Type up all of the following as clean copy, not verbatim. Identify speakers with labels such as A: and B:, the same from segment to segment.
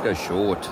A: go short.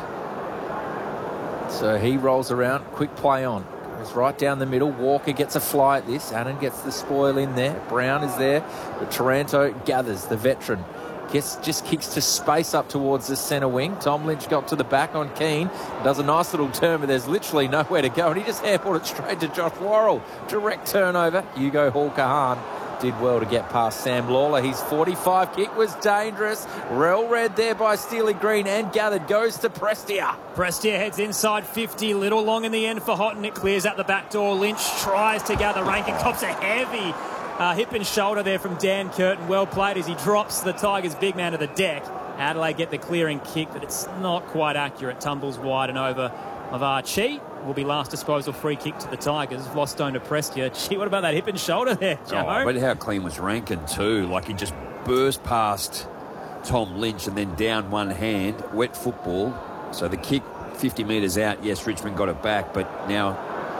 B: So he rolls around, quick play on. Goes right down the middle. Walker gets a fly at this. Annan gets the spoil in there. Brown is there. But Taranto gathers, the veteran. Just kicks to space up towards the centre wing. Tom Lynch got to the back on Keane. Does a nice little turn, but there's literally nowhere to go. And he just handballed it straight to Josh Worrell. Direct turnover. Hugo Hall-Kahan did well to get past Sam Lawler. His 45 kick was dangerous. Well read there by Steely Green and gathered. Goes to Prestia.
C: Prestia heads inside 50. Little long in the end for Houghton. It clears out the back door. Lynch tries to gather rank and cops a heavy hip and shoulder there from Dan Curtin. Well played as he drops the Tigers' big man to the deck. Adelaide get the clearing kick, but it's not quite accurate. Tumbles wide and over of Archie. Will be last disposal free kick to the Tigers. Vostone to Prestia. Gee, what about that hip and shoulder there, Joe?
A: Oh, but how clean was Rankin too? Like he just burst past Tom Lynch and then down one hand. Wet football. So the kick 50 metres out. Yes, Richmond got it back, but now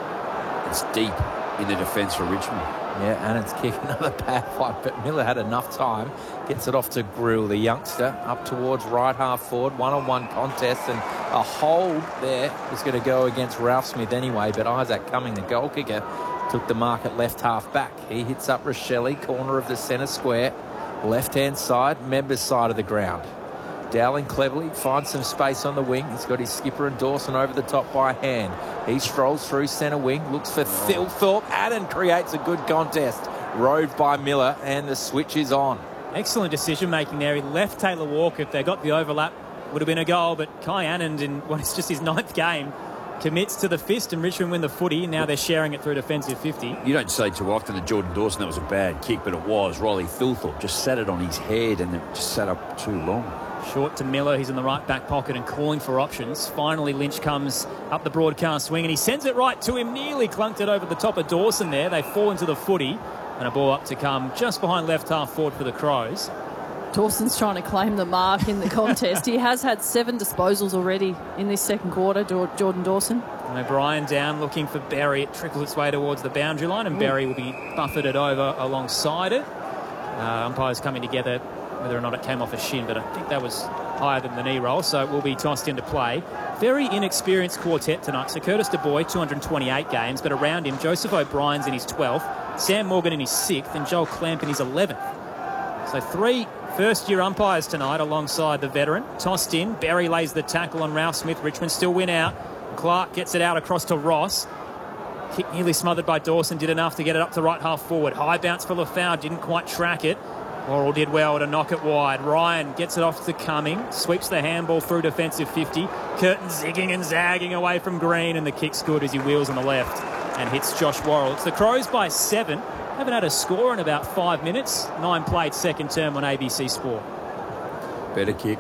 A: it's deep in the defence for Richmond.
B: Yeah, and it's kicked another bad fight, but Miller had enough time. Gets it off to Grill, the youngster, up towards right half forward. One-on-one contest, and a hold there was going to go against Ralph Smith anyway, but Isaac Cumming, the goal kicker, took the mark at left half back. He hits up Rochelle, corner of the centre square, left-hand side, members side of the ground. Dowling cleverly finds some space on the wing. He's got his skipper and Dawson over the top by hand. He strolls through centre wing, looks for Thilthorpe. Adden creates a good contest. Roved by Miller, and the switch is on.
C: Excellent decision-making there. He left Taylor Walker. If they got the overlap, would have been a goal. But Kai Anand, in what is just his 9th game, commits to the fist, and Richmond win the footy. Now they're sharing it through defensive 50.
A: You don't say too often to Jordan Dawson that was a bad kick, but it was. Riley Thilthorpe just sat it on his head, and it just sat up too long.
C: Short to Miller. He's in the right back pocket and calling for options. Finally, Lynch comes up the broadcast wing and he sends it right to him. Nearly clunked it over the top of Dawson there. They fall into the footy and a ball up to come just behind left half forward for the Crows.
D: Dawson's trying to claim the mark in the contest. He has had 7 disposals already in this second quarter, Jordan Dawson.
C: And O'Brien down looking for Berry. It trickles its way towards the boundary line and Berry will be buffeted over alongside it. Umpires coming together, whether or not it came off a shin, but I think that was higher than the knee roll, so it will be tossed into play. Very inexperienced quartet tonight. So Curtis Du Bois, 228 games, but around him, Joseph O'Brien's in his 12th, Sam Morgan in his 6th, and Joel Clamp in his 11th. So 3 first-year umpires tonight alongside the veteran. Tossed in, Berry lays the tackle on Ralph Smith. Richmond still win out. Clark gets it out across to Ross. Kick nearly smothered by Dawson, did enough to get it up to right half forward. High bounce for Lafau, didn't quite track it. Worrell did well to knock it wide. Ryan gets it off to Cumming, sweeps the handball through defensive 50. Curtin zigging and zagging away from Green, and the kick's good as he wheels on the left and hits Josh Worrell. It's the Crows by 7. Haven't had a score in about 5 minutes. 9 played second term on ABC Sport.
A: Better kick.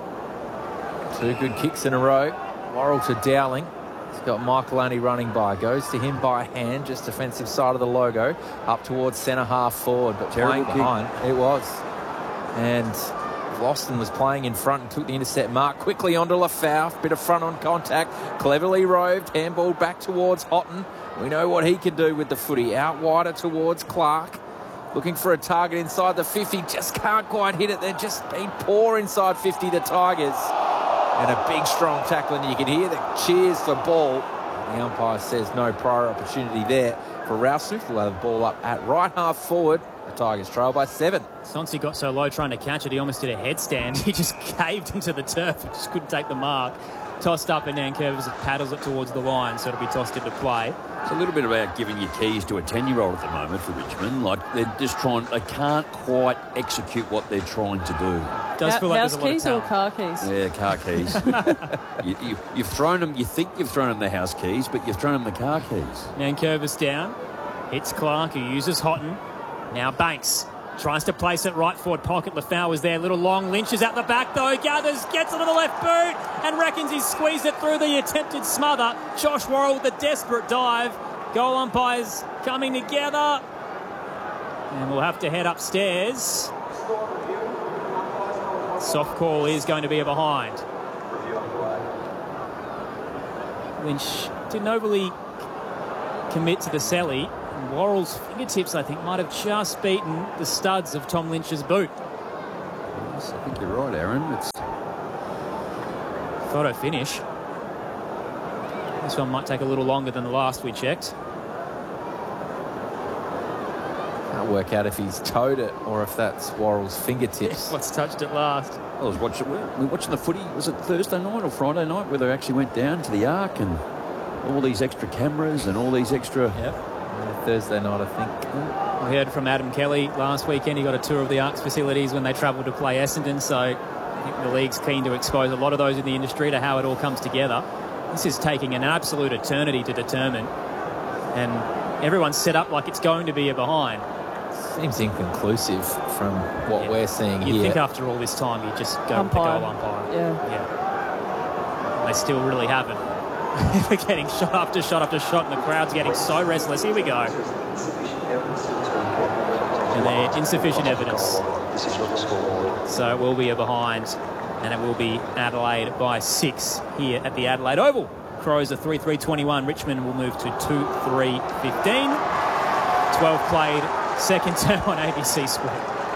B: 2 good kicks in a row. Worrell to Dowling. He's got Michael only running by. Goes to him by hand, just defensive side of the logo. Up towards centre half forward, but playing behind. It was. And Loston was playing in front and took the intercept mark quickly onto Lafau. Bit of front on contact. Cleverly roved. Handball back towards Houghton. We know what he can do with the footy. Out wider towards Clark. Looking for a target inside the 50. Just can't quite hit it. They're just been poor inside 50, the Tigers. And a big, strong tackle. And you can hear the cheers for ball. The umpire says no prior opportunity there for Ralph Smith. Will have the ball up at right half forward. The Tigers trail by 7.
C: Sonsi got so low trying to catch it, he almost did a headstand. He just caved into the turf and just couldn't take the mark. Tossed up and then Curves paddles it towards the line, so it'll be tossed into play.
A: It's a little bit about giving your keys to a 10-year-old at the moment for Richmond. Like, they're just trying, they can't quite execute what they're trying to do.
C: Does feel like
D: house keys or car keys?
A: Yeah, car keys. You've thrown them, you think you've thrown them the house keys, but you've thrown them the car keys.
C: Nankervis down, hits Clark, who uses Houghton. Now Banks tries to place it right forward pocket. Lafau was there, little long. Lynch is at the back though, gathers, gets it to the left boot and reckons he's squeezed it through the attempted smother. Josh Worrell with a desperate dive. Goal umpires coming together. And we'll have to head upstairs. Soft call is going to be a behind. Lynch didn't overly commit to the celly. Worrell's fingertips, I think, might have just beaten the studs of Tom Lynch's boot.
A: Yes, I think you're right, Aaron. It's
C: Photo finish. This one might take a little longer than the last we checked.
B: Can't work out if he's toed it or if that's Worrell's fingertips.
C: What's touched it last?
A: I was watching. We were watching the footy. Was it Thursday night or Friday night where they actually went down to the Arc and all these extra cameras and all these extra.
C: Yep.
B: Thursday night, I think.
C: We heard from Adam Kelly last weekend. He got a tour of the Arcs facilities when they travelled to play Essendon. So I think the league's keen to expose a lot of those in the industry to how it all comes together. This is taking an absolute eternity to determine, and everyone's set up like it's going to be a behind.
B: Seems inconclusive from what we're seeing here.
C: You'd think after all this time you'd just go with the goal umpire.
D: Yeah.
C: They still really haven't. We're getting shot after shot after shot, and the crowd's getting so restless. Here we go. And they're insufficient evidence. So it will be a behind, and it will be Adelaide by 6 here at the Adelaide Oval. Crows are 3-3-21. Richmond will move to 2-3-15. 12 played, second term on ABC Sport.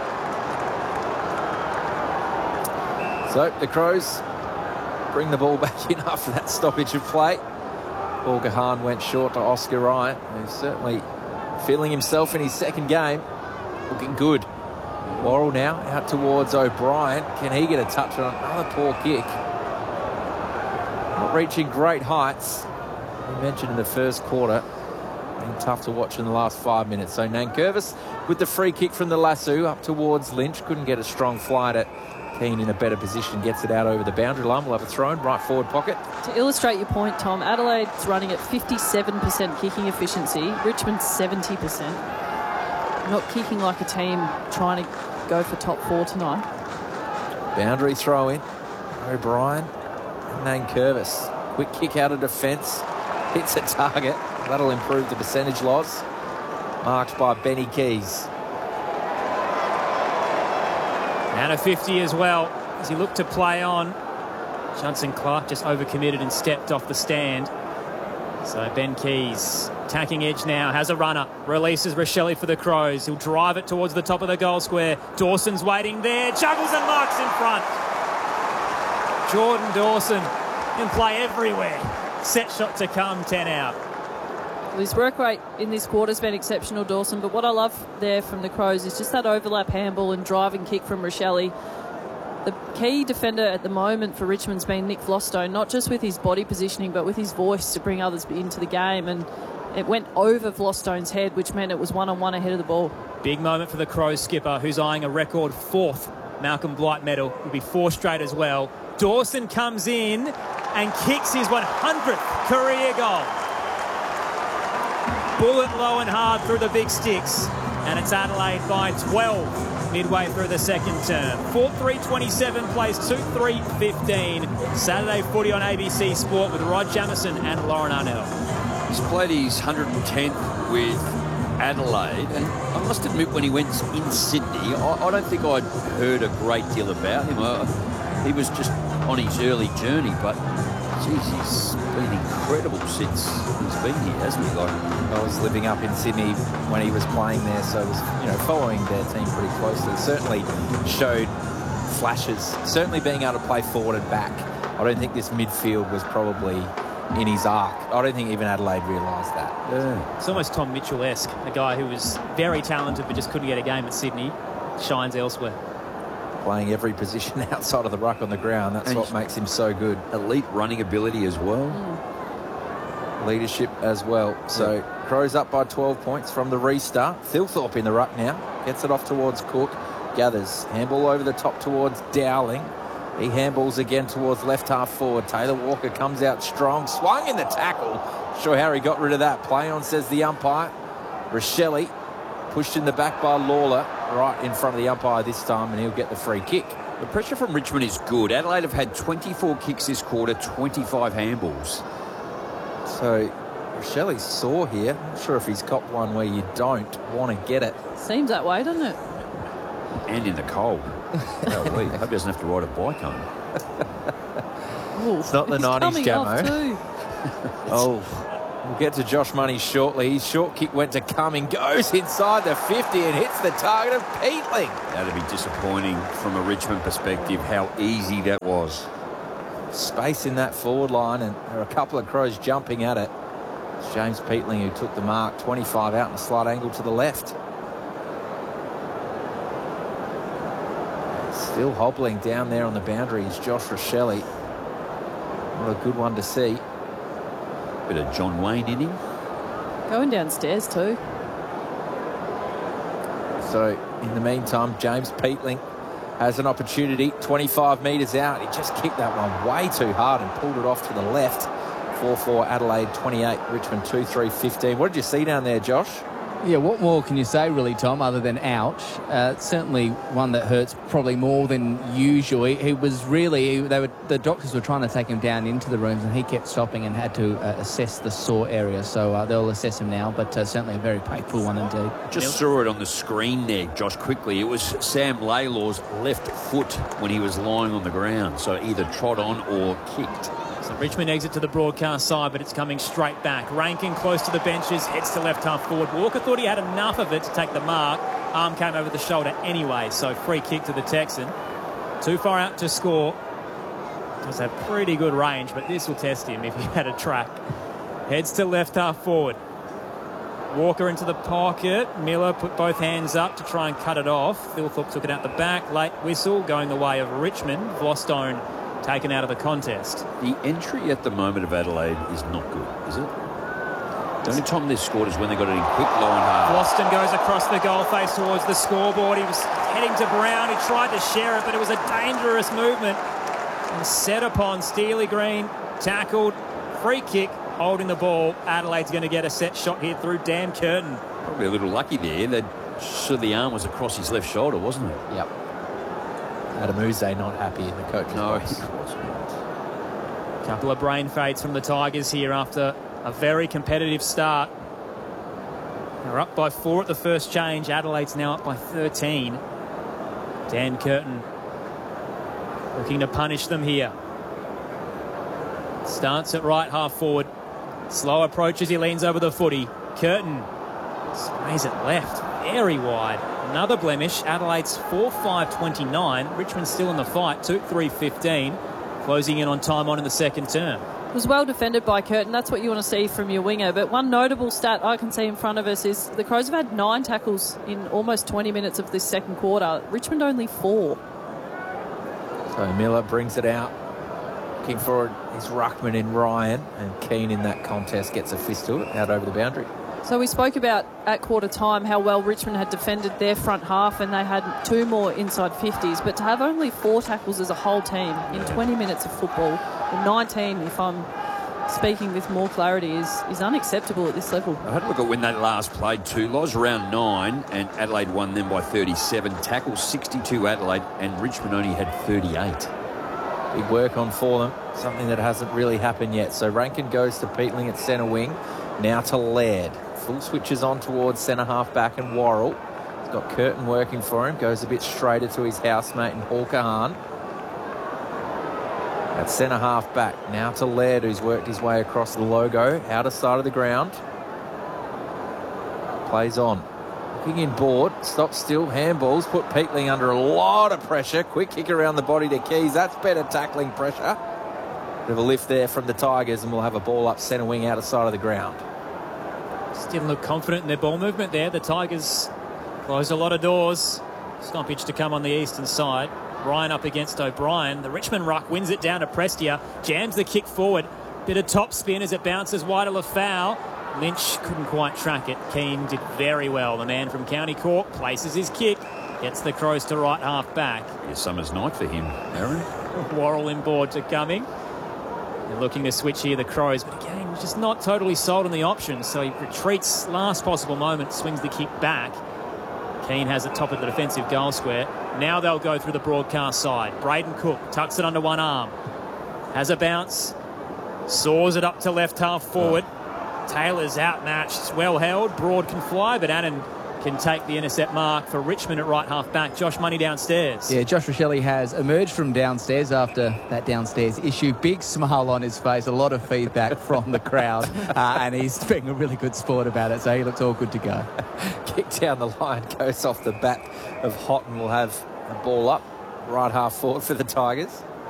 B: So the Crows bring the ball back in after that stoppage of play. Paul Gahan went short to Oscar Ryan, who's certainly feeling himself in his second game. Looking good. Worrell now out towards O'Brien. Can he get a touch on another poor kick? Not reaching great heights. We mentioned in the first quarter, been tough to watch in the last 5 minutes. So Nankervis with the free kick from the lasso up towards Lynch. Couldn't get a strong flight at Keane in a better position. Gets it out over the boundary line. We'll have a throw in right forward pocket.
D: To illustrate your point, Tom, Adelaide's running at 57% kicking efficiency. Richmond's 70%. Not kicking like a team trying to go for top 4 tonight.
B: Boundary throw in. O'Brien and Nankervis. Quick kick out of defence. Hits a target. That'll improve the percentage loss. Marked by Benny Keys.
C: And a 50 as well as he looked to play on. Judson Clark just overcommitted and stepped off the stand. So Ben Keys, attacking edge now, has a runner, releases Rochelle for the Crows. He'll drive it towards the top of the goal square. Dawson's waiting there, juggles and marks in front. Jordan Dawson can play everywhere. Set shot to come, 10 out.
D: Well, his work rate in this quarter has been exceptional, Dawson, but what I love there from the Crows is just that overlap handball and driving kick from Rochelle. The key defender at the moment for Richmond's been Nick Vlostone, not just with his body positioning, but with his voice to bring others into the game. And it went over Vlostone's head, which meant it was one-on-one ahead of the ball. Big
C: moment for the Crows skipper, who's eyeing a record 4th Malcolm Blight medal. Will be 4 straight as well. Dawson comes in and kicks his 100th career goal. Bullet low and hard through the big sticks. And it's Adelaide by 12. Midway through the second term. 4-3-27 plays 2-3-15. Saturday footy on ABC Sport with Rod Jamieson and Lauren Arnell.
A: He's played his 110th with Adelaide, and I must admit when he went in Sydney, I don't think I'd heard a great deal about him. He was just on his early journey, but geez, he's been incredible since he's been here, hasn't he? Like,
B: I was living up in Sydney when he was playing there, so I was, following their team pretty closely. Certainly showed flashes. Certainly being able to play forward and back. I don't think this midfield was probably in his arc. I don't think even Adelaide realised that.
A: Yeah.
C: It's almost Tom Mitchell-esque, a guy who was very talented but just couldn't get a game at Sydney. Shines elsewhere.
B: Playing every position outside of the ruck on the ground. That's what makes him so good.
A: Elite running ability as well.
B: Leadership as well. So Crows up by 12 points from the restart. Thilthorpe in the ruck now. Gets it off towards Cook. Gathers. Handball over the top towards Dowling. He handballs again towards left half forward. Taylor Walker comes out strong. Swung in the tackle. Sure how he got rid of that. Play on, says the umpire. Rochelle pushed in the back by Lawler. Right in front of the umpire this time, and he'll get the free kick.
A: The pressure from Richmond is good. Adelaide have had 24 kicks this quarter, 25 handballs.
B: So Rochelle's sore here. Not sure if he's copped one where you don't want to get it.
D: Seems that way, doesn't it?
A: And in the cold. Holy, I hope he doesn't have to ride a bike home.
B: It's not the 90s, Jamo. We'll get to Josh Money shortly. His short kick went to Cumming, goes inside the 50 and hits the target of Peatling.
A: That'd be disappointing from a Richmond perspective, how easy that was.
B: space in that forward line, and there are a couple of Crows jumping at it. It's James Peatling who took the mark, 25 out in a slight angle to the left. Still hobbling down there on the boundary is Josh Rachele. What a good one to see.
A: Bit of John Wayne in him.
D: Going downstairs too.
B: So in the meantime, James Peatling has an opportunity. 25 metres out. He just kicked that one way too hard and pulled it off to the left. 4-4 Adelaide 28, Richmond 2-3 15. What did you see down there, Josh?
E: Yeah, what more can you say, really, Tom, other than ouch? Certainly one that hurts probably more than usual. He was really, the doctors were trying to take him down into the rooms, and he kept stopping and had to assess the sore area. So they'll assess him now, but certainly a very painful one indeed.
A: Just saw it on the screen there, Josh, quickly. It was Sam Laylor's left foot when he was lying on the ground. So either trod on or kicked.
C: So Richmond exit to the broadcast side, but it's coming straight back. Rankin close to the benches, heads to left half forward. Walker thought he had enough of it to take the mark. Arm came over the shoulder anyway, so free kick to the Texan. Too far out to score. Does have pretty good range, but this will test him if he had a track. Heads to left half forward. Walker into the pocket. Miller put both hands up to try and cut it off. Thilthorpe took it out the back. Late whistle going the way of Richmond. Vostone taken out of the contest.
A: The entry at the moment of Adelaide is not good, is it? The only time they've scored is when they got it in quick, low and hard.
C: Boston goes across the goal face towards the scoreboard. He was heading to Brown. He tried to share it, but it was a dangerous movement. And set upon Steely Green, tackled, free kick, holding the ball. Adelaide's going to get a set shot here through Dan Curtin.
A: Probably a little lucky there. So the arm was across his left shoulder, wasn't it?
B: Yep. Adam Uze not happy in the coach's box.
A: He wasn't.
C: Couple of brain fades from the Tigers here after a very competitive start. They're up by 4 at the first change. Adelaide's now up by 13. Dan Curtin looking to punish them here. Starts at right half forward. Slow approach as he leans over the footy. Curtin sprays it left. Very wide. Another blemish. Adelaide's 4-5-29. Richmond still in the fight. 2-3-15. Closing in on time on in the second term.
D: It was well defended by Curtin. That's what you want to see from your winger. But one notable stat I can see in front of us is the Crows have had 9 tackles in almost 20 minutes of this second quarter. Richmond only 4.
B: So Miller brings it out. Looking for his ruckman in Ryan, and Keane in that contest gets a fist to it out over the boundary.
D: So we spoke about at quarter time how well Richmond had defended their front half, and they had 2 more inside 50s. But to have only 4 tackles as a whole team in 20 minutes of football, or 19 if I'm speaking with more clarity, is unacceptable at this level.
A: I had a look at when they last played too. Loz around 9, and Adelaide won them by 37. Tackles 62 Adelaide, and Richmond only had 38.
B: Big work on for them, something that hasn't really happened yet. So Rankin goes to Peatling at centre wing, now to Laird. Full switches on towards centre half back and Worrell. He's got Curtin working for him, goes a bit straighter to his housemate in Hawker Hahn. At centre half back, now to Laird, who's worked his way across the logo, outer side of the ground. Plays on. Looking in board, stops still, handballs, put Peatling under a lot of pressure. Quick kick around the body to Keys, that's better tackling pressure. Bit of a lift there from the Tigers, and we'll have a ball up centre wing outer side of the ground.
C: Just didn't look confident in their ball movement there. The Tigers closed a lot of doors. Stoppage to come on the eastern side. Ryan up against O'Brien. The Richmond ruck wins it down to Prestia. Jams the kick forward. Bit of top spin as it bounces wide of Lafau. Lynch couldn't quite track it. Keane did very well. The man from County Cork places his kick. Gets the Crows to right half back.
A: A summer's night for him, Aaron.
C: Worrell in board to Cumming. They're looking to switch here, the Crows, but again, just not totally sold on the option. So he retreats last possible moment, swings the kick back. Keane has it top of the defensive goal square. Now they'll go through the broadcast side. Braden Cook tucks it under one arm. Has a bounce. Saws it up to left half forward. Taylor's outmatched. Well held. Broad can fly, but Annan can take the intercept mark for Richmond at right half back. Josh Money downstairs.
E: Yeah, Josh Rachele has emerged from downstairs after that downstairs issue. Big smile on his face, a lot of feedback from the crowd, and he's being a really good sport about it, so he looks all good to go.
B: Kick down the line, goes off the bat of Houghton. Will have a ball up, right half forward for the Tigers.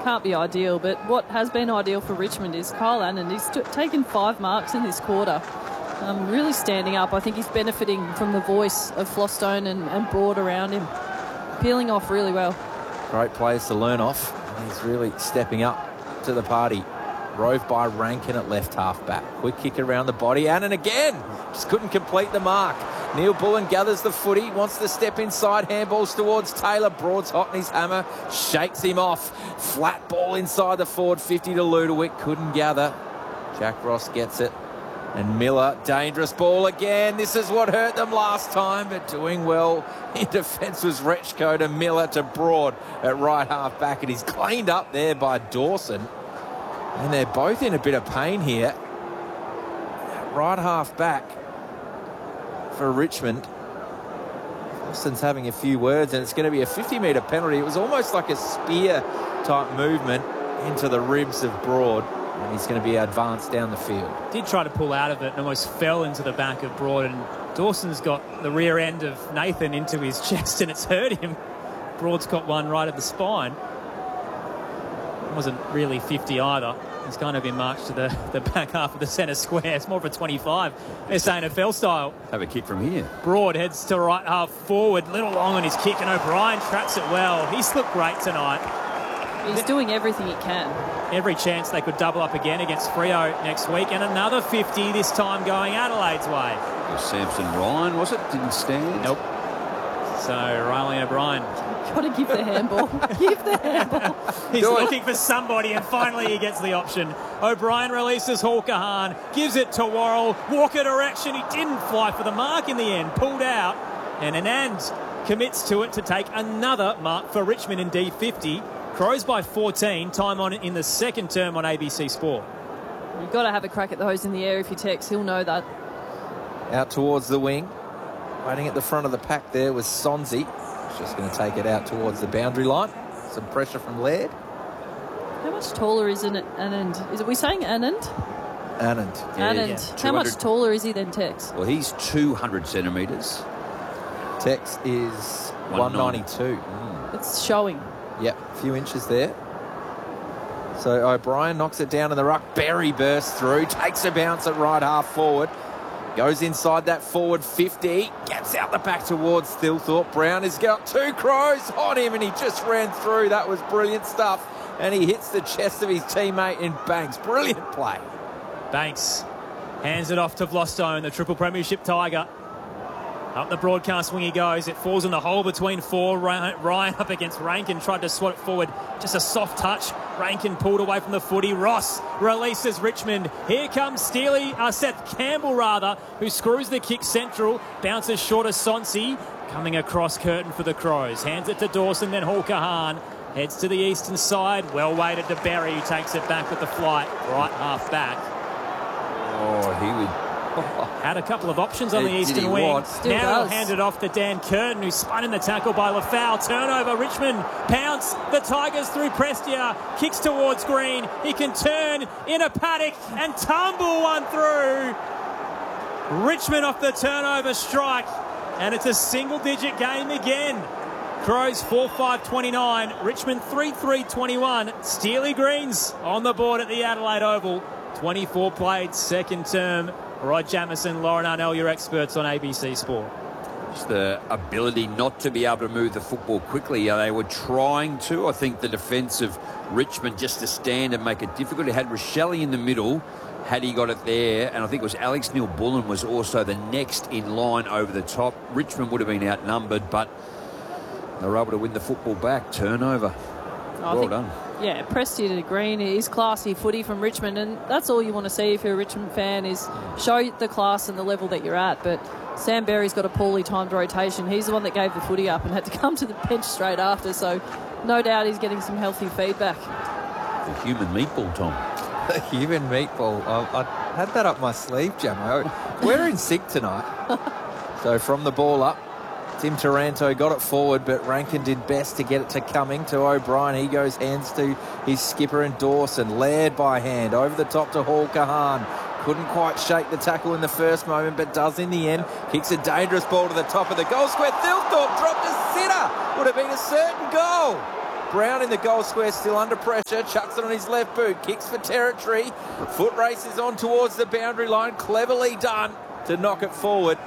D: can't be ideal, but what has been ideal for Richmond is Kyle Annan. He's taken 5 marks in this quarter. Really standing up. I think he's benefiting from the voice of Flostone and Broad around him. Peeling off really well.
B: Great players to learn off. He's really stepping up to the party. Rove by Rankin at left half back. Quick kick around the body. Annan again. Just couldn't complete the mark. Neil Bullen gathers the footy. Wants to step inside. Handballs towards Taylor. Broad's hot in his hammer. Shakes him off. Flat ball inside the forward 50 to Ludovic. Couldn't gather. Jack Ross gets it. And Miller, dangerous ball again. This is what hurt them last time, but doing well in defence was Rechko to Miller to Broad at right half back. And he's cleaned up there by Dawson. And they're both in a bit of pain here. Right half back for Richmond. Austin's having a few words, and it's going to be a 50-metre penalty. It was almost like a spear-type movement into the ribs of Broad. And he's going to be advanced down the field.
C: Did try to pull out of it and almost fell into the back of Broad, and Dawson's got the rear end of Nathan into his chest and it's hurt him. Broad's got one right at the spine. It wasn't really 50 either. It's kind of been marched to the back half of the centre square. It's more of a 25. They're saying NFL style.
A: Have a kick from here.
C: Broad heads to right half forward. Little long on his kick, and O'Brien traps it well. He's looked great tonight.
D: He's doing everything he can.
C: Every chance they could double up again against Freo next week, and another 50 this time going Adelaide's way.
A: Was Samson Ryan, was it? Didn't stand?
C: Nope. So Riley O'Brien.
D: Got to give the handball. Give the handball.
C: He's looking for somebody, and finally he gets the option. O'Brien releases Hawker-Hahn, gives it to Worrell. Walker direction. He didn't fly for the mark in the end. Pulled out, and Anand commits to it to take another mark for Richmond in D50. Crows by 14, time on in the second term on ABC Sport.
D: You've got to have a crack at those in the air if you text. He'll know that.
B: Out towards the wing. Waiting at the front of the pack there was Sonzi. Just going to take it out towards the boundary line. Some pressure from Laird.
D: How much taller is Anand? Is it we saying Anand?
B: Anand.
A: Yeah,
D: Anand.
A: yeah.
D: How much taller is he than Tex?
A: Well, he's 200 centimetres.
B: Tex is 192.
D: It's showing.
B: Yep, a few inches there. So O'Brien knocks it down in the ruck. Berry bursts through, takes a bounce at right half forward. Goes inside that forward 50. Gets out the back towards Thilthorpe. Brown has got 2 Crows on him, and he just ran through. That was brilliant stuff. And he hits the chest of his teammate in Banks. Brilliant play.
C: Banks hands it off to Vlostone, the triple premiership Tiger. Up the broadcast wing he goes. It falls in the hole between 4. Ryan up against Rankin. Tried to swat it forward. Just a soft touch. Rankin pulled away from the footy. Ross releases Richmond. Here comes Seth Campbell, who screws the kick central. Bounces short of Sonsi. Coming across curtain for the Crows. Hands it to Dawson, then Hawker-Hahn. Heads to the eastern side. Well weighted to Berry, who takes it back with the flight. Right half back.
A: Oh, he would...
C: Had a couple of options on the eastern wing. Now handed off to Dan Curtin, who spun in the tackle by Lafau. Turnover, Richmond pounce. The Tigers through Prestia. Kicks towards Green. He can turn in a paddock and tumble one through. Richmond off the turnover strike. And it's a single-digit game again. Crows 4-5-29. Richmond 3-3-21. Steely Greens on the board at the Adelaide Oval. 24 played, second term. Rod Jamieson, Lauren Arnell, your experts on ABC Sport.
A: Just the ability not to be able to move the football quickly. They were trying to. I think the defence of Richmond just to stand and make it difficult. It had Rochelle in the middle, had he got it there. And I think it was Alex Neil-Bullen was also the next in line over the top. Richmond would have been outnumbered, but they were able to win the football back. Turnover. Well done.
D: Yeah, Prestia to Green is classy footy from Richmond, and that's all you want to see if you're a Richmond fan is show the class and the level that you're at. But Sam Berry's got a poorly timed rotation. He's the one that gave the footy up and had to come to the bench straight after, so no doubt he's getting some healthy feedback.
A: The human meatball, Tom.
B: The human meatball. I had that up my sleeve, Jamo. We're in sync tonight. So from the ball up, Tim Taranto got it forward, but Rankin did best to get it to Cumming, to O'Brien. He goes hands to his skipper and Dawson. Laird by hand, over the top to Hawker-Hahn. Couldn't quite shake the tackle in the first moment, but does in the end. Kicks a dangerous ball to the top of the goal square. Thilthorpe dropped a sitter. Would have been a certain goal. Brown in the goal square, still under pressure. Chucks it on his left boot. Kicks for territory. Foot race is on towards the boundary line. Cleverly done to knock it forward.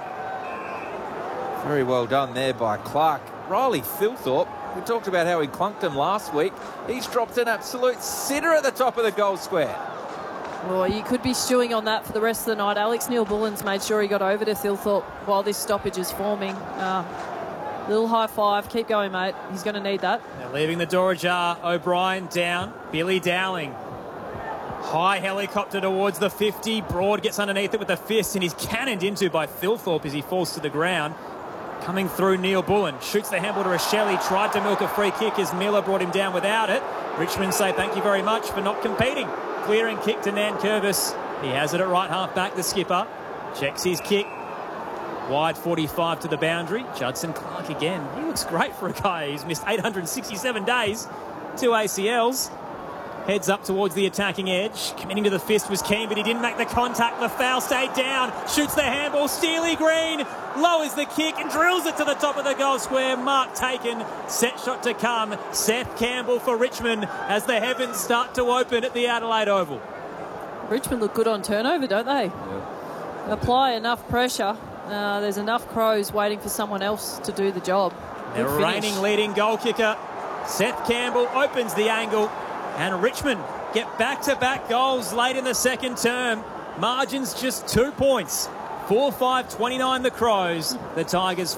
B: Very well done there by Clark. Riley Thilthorpe, we talked about how he clunked him last week. He's dropped an absolute sitter at the top of the goal square.
D: Well, you could be stewing on that for the rest of the night. Alex Neil-Bullens made sure he got over to Thilthorpe while this stoppage is forming. Little high five. Keep going, mate. He's going to need that.
C: They're leaving the door ajar. O'Brien down. Billy Dowling. High helicopter towards the 50. Broad gets underneath it with a fist and he's cannoned into by Thilthorpe as he falls to the ground. Coming through, Neil Bullen shoots the handball to Rochelle. Tried to milk a free kick as Miller brought him down without it. Richmond say thank you very much for not competing. Clearing kick to Nankervis. He has it at right half back, the skipper. Checks his kick. Wide 45 to the boundary. Judson Clark again. He looks great for a guy who's missed 867 days. 2 ACLs. Heads up towards the attacking edge. Committing to the fist was keen, but he didn't make the contact. Lafau stayed down. Shoots the handball. Steely Green lowers the kick and drills it to the top of the goal square. Mark taken. Set shot to come. Seth Campbell for Richmond as the heavens start to open at the Adelaide Oval.
D: Richmond look good on turnover, don't they?
A: Yeah.
D: Apply enough pressure. There's enough Crows waiting for someone else to do the job.
C: The
D: Good finish.
C: reigning leading goal kicker, Seth Campbell, opens the angle. And Richmond get back-to-back goals late in the second term. Margins just 2 points. 4-5-29 the Crows. The Tigers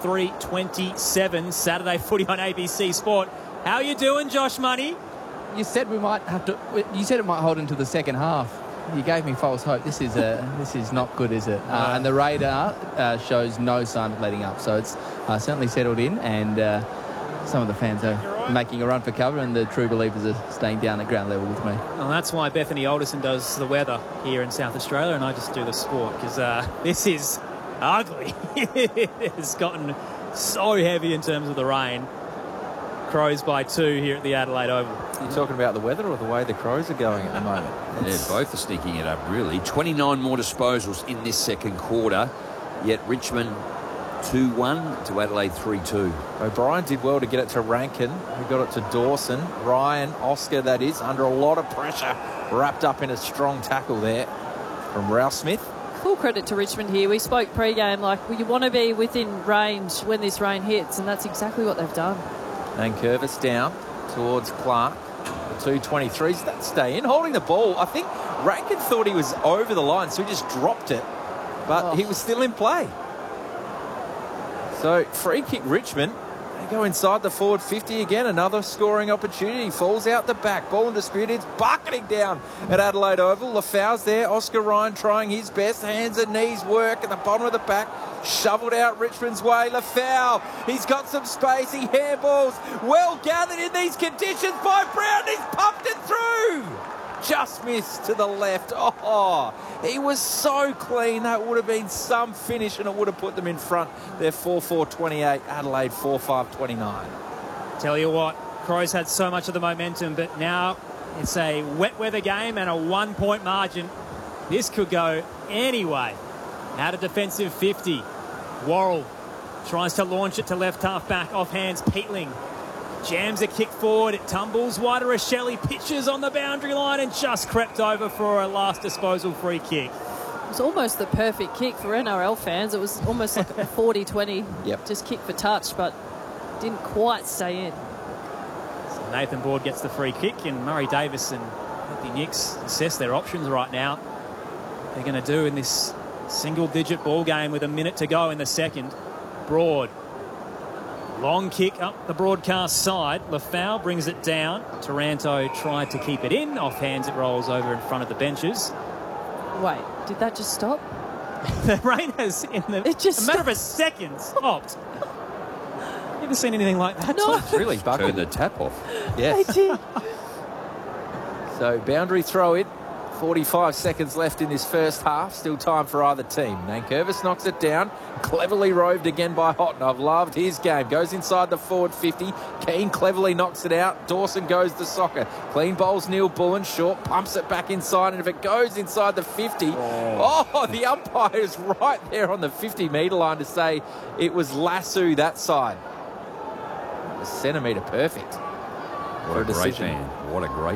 C: 4-3-27. Saturday footy on ABC Sport. How you doing, Josh Money?
E: You said we might have to. You said it might hold into the second half. You gave me false hope. This is not good, is it? And the radar shows no sign of letting up. So it's certainly settled in, and some of the fans are making a run for cover, and the true believers are staying down at ground level with me.
C: Well, that's why Bethany Alderson does the weather here in South Australia, and I just do the sport, because this is ugly. It's gotten so heavy in terms of the rain. Crows by 2 here at the Adelaide Oval.
B: Are you talking about the weather or the way the Crows are going at the moment?
A: Yeah, both are sneaking it up, really. 29 more disposals in this second quarter, yet Richmond 2-1 to Adelaide 3-2.
B: O'Brien did well to get it to Rankin. He got it to Dawson. Ryan, Oscar, that is, under a lot of pressure. Wrapped up in a strong tackle there from Ralph Smith.
D: Full credit to Richmond here. We spoke pre-game like, well, you want to be within range when this rain hits, and that's exactly what they've done.
B: And Curvis down towards Clark. The 2.23s, that stay in. Holding the ball. I think Rankin thought he was over the line, so he just dropped it. But he was still in play. So, free kick Richmond. They go inside the forward 50 again. Another scoring opportunity. Falls out the back. Ball in dispute. It's bucketing down at Adelaide Oval. Lafau's there. Oscar Ryan trying his best. Hands and knees work at the bottom of the pack. Shoveled out Richmond's way. Lafau. He's got some space. He handballs. Well gathered in these conditions by Brown. He's pumped it through. Just missed to the left. Oh, he was so clean. That would have been some finish, and it would have put them in front. They're 4-4-28. Adelaide 4-5-29.
C: Tell you what, Crows had so much of the momentum, but now it's a wet weather game and a 1 point margin. This could go anyway. Out of defensive 50. Worrell tries to launch it to left half back, off hands Peatling. Jams a kick forward, it tumbles wide to Rochelle, pitches on the boundary line and just crept over for a last disposal free kick.
D: It was almost the perfect kick for NRL fans. It was almost like a 40-20 just kick for touch, but didn't quite stay in.
C: So Nathan Board gets the free kick, and Murray Davis and Anthony Nicks assess their options right now. What they're going to do in this single-digit ball game with a minute to go in the second. Broad. Long kick up the broadcast side. Lafau brings it down. Taranto tried to keep it in. Off hands it rolls over in front of the benches.
D: Wait, did that just stop?
C: The rain has, in a matter of a second, stopped. You ever seen anything like that?
D: No.
B: It's really buckled.
A: Turn the tap off.
B: Yes.
D: They did.
B: So boundary throw in. 45 seconds left in this first half. Still time for either team. Nankervis knocks it down. Cleverly roved again by Houghton. I've loved his game. Goes inside the forward 50. Keane cleverly knocks it out. Dawson goes to soccer. Clean bowls Neil Bullen. Short pumps it back inside. And if it goes inside the 50, the umpire is right there on the 50-metre line to say it was Lassu that side. It was centimetre perfect.
A: What
B: for
A: a
B: a
A: great
B: decision.
A: man. What a great